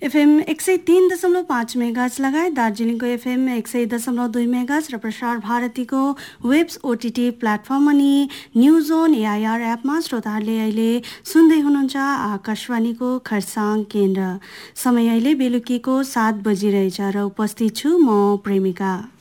FM 103.5 megahertz लगायत दार्जिलिङको FM 100.2 megahertz र प्रसार भारतीको वेब्स ओटिटी प्लेटफर्म अनि न्युज अन एआइआर एपमा श्रोताहरूले अहिले सुन्दै हुनुहुन्छ आकाशवाणीको खरसाङ केन्द्र। समय अहिले बेलुकीको 7 बजिरहेछ र उपस्थित छु म प्रेमिका।